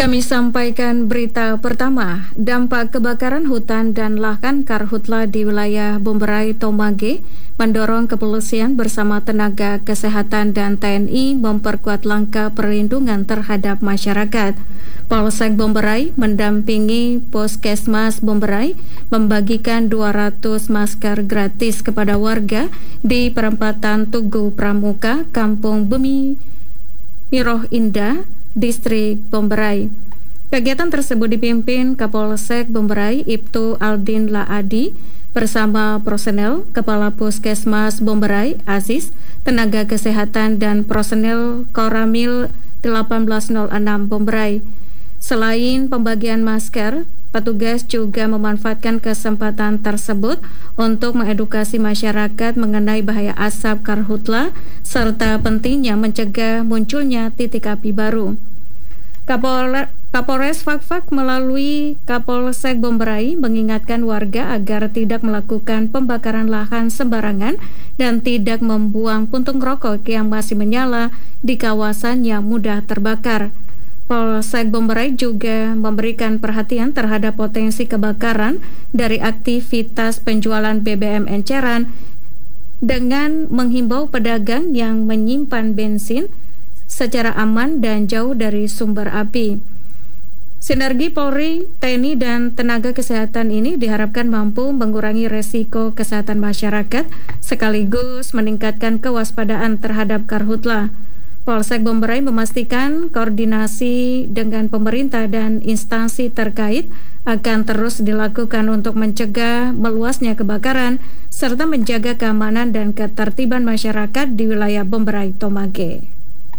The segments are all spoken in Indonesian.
Kami sampaikan berita pertama, dampak kebakaran hutan dan lahan karhutla di wilayah Bomberai Tomage mendorong kepolisian bersama tenaga kesehatan dan TNI memperkuat langkah perlindungan terhadap masyarakat. Polsek Bomberai mendampingi Puskesmas Bomberai membagikan 200 masker gratis kepada warga di perempatan Tugu Pramuka, Kampung Bumi Miroh Indah, Distrik Bomberai. Kegiatan tersebut dipimpin Kapolsek Bomberai Ibtu Aldin Laadi bersama personel Kepala Puskesmas Bomberai Aziz, tenaga kesehatan dan personel Koramil 1806 Bomberai. Selain pembagian masker, petugas juga memanfaatkan kesempatan tersebut untuk mengedukasi masyarakat mengenai bahaya asap karhutla serta pentingnya mencegah munculnya titik api baru. Kapolres Fakfak melalui Kapolsek Bomberai mengingatkan warga agar tidak melakukan pembakaran lahan sembarangan dan tidak membuang puntung rokok yang masih menyala di kawasan yang mudah terbakar. Polsek Bomberai juga memberikan perhatian terhadap potensi kebakaran dari aktivitas penjualan BBM enceran dengan menghimbau pedagang yang menyimpan bensin secara aman dan jauh dari sumber api. Sinergi Polri, TNI, dan tenaga kesehatan ini diharapkan mampu mengurangi resiko kesehatan masyarakat sekaligus meningkatkan kewaspadaan terhadap karhutla. Polsek Bomberai memastikan koordinasi dengan pemerintah dan instansi terkait akan terus dilakukan untuk mencegah meluasnya kebakaran serta menjaga keamanan dan ketertiban masyarakat di wilayah Bomberai Tomage.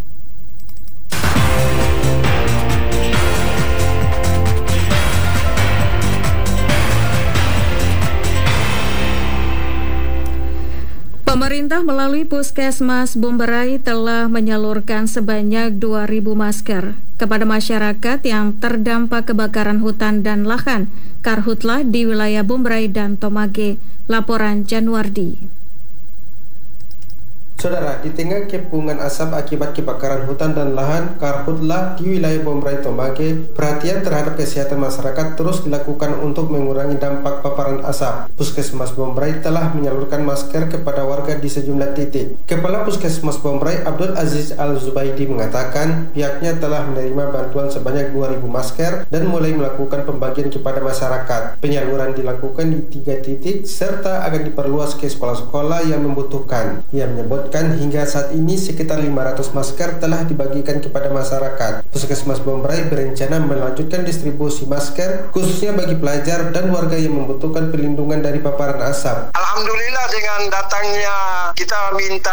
Pemerintah melalui Puskesmas Bomberai telah menyalurkan sebanyak 2.000 masker kepada masyarakat yang terdampak kebakaran hutan dan lahan karhutla di wilayah Bomberai dan Tomage. Laporan Januardi. Saudara, di tengah kepungan asap akibat kebakaran hutan dan lahan karhutla di wilayah Bomberai Tomage, perhatian terhadap kesehatan masyarakat terus dilakukan untuk mengurangi dampak paparan asap. Puskesmas Bomberai telah menyalurkan masker kepada warga di sejumlah titik. Kepala Puskesmas Bomberai Abdul Aziz Al-Zubaidi mengatakan pihaknya telah menerima bantuan sebanyak 2.000 masker dan mulai melakukan pembagian kepada masyarakat. Penyaluran dilakukan di 3 titik serta akan diperluas ke sekolah-sekolah yang membutuhkan. Ia menyebut hingga saat ini sekitar 500 masker telah dibagikan kepada masyarakat. Puskesmas Bomberai berencana melanjutkan distribusi masker khususnya bagi pelajar dan warga yang membutuhkan perlindungan dari paparan asap. Alhamdulillah dengan datangnya kita minta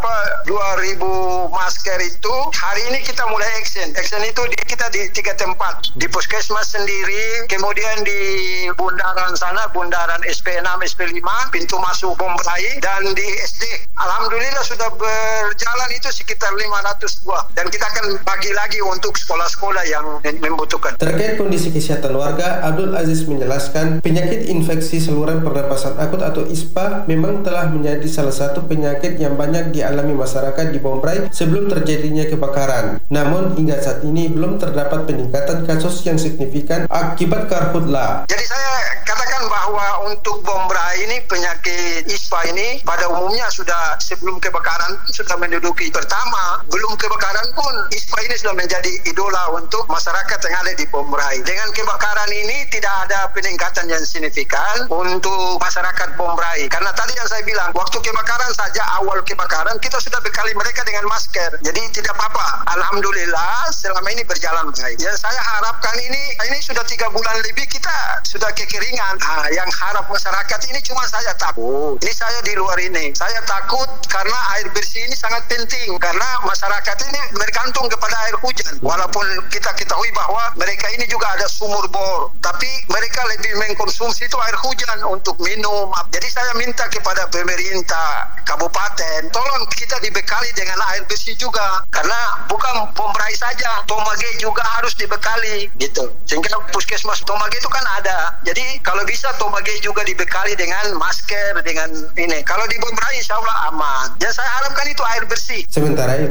2.000 masker itu, hari ini kita mulai action. Action itu kita di 3 tempat. Di Puskesmas sendiri, kemudian di bundaran sana, bundaran SP6, SP5, pintu masuk Bomberai, dan di SD. Alhamdulillah sudah berjalan itu sekitar 500 buah dan kita akan bagi lagi untuk sekolah-sekolah yang membutuhkan. Terkait kondisi kesehatan warga, Abdul Aziz menjelaskan penyakit infeksi saluran pernapasan akut atau ISPA memang telah menjadi salah satu penyakit yang banyak dialami masyarakat di Bomberai sebelum terjadinya kebakaran. Namun hingga saat ini belum terdapat peningkatan kasus yang signifikan akibat karhutla. Jadi saya katakan bahwa untuk Bomberai ini penyakit ISPA ini pada umumnya sudah sebelum kebakaran sudah menduduki pertama, belum kebakaran pun ISPA ini sudah menjadi idola untuk masyarakat yang ada di Bomberai. Dengan kebakaran ini tidak ada peningkatan yang signifikan untuk masyarakat Bomberai. Karena tadi yang saya bilang, waktu kebakaran saja, awal kebakaran kita sudah bekali mereka dengan masker. Jadi tidak apa-apa. Alhamdulillah selama ini berjalan baik. Yang saya harapkan ini sudah 3 bulan lebih kita sudah kekeringan. Yang harap masyarakat ini cuma saya takut. Ini saya di luar ini. Saya takut karena air bersih ini sangat penting karena masyarakat ini bergantung kepada air hujan. Walaupun kita ketahui bahwa mereka ini juga ada sumur bor, tapi mereka lebih mengkonsumsi itu air hujan untuk minum. Jadi saya minta kepada pemerintah kabupaten, tolong kita dibekali dengan air bersih juga karena bukan Bomberai saja, Tomage juga harus dibekali gitu. Sehingga Puskesmas Tomage itu kan ada. Jadi kalau bisa Tomage juga dibekali dengan masker, dengan ini. Kalau di Bomberai insya Allah aman. Yang saya harapkan itu air bersih. Sementara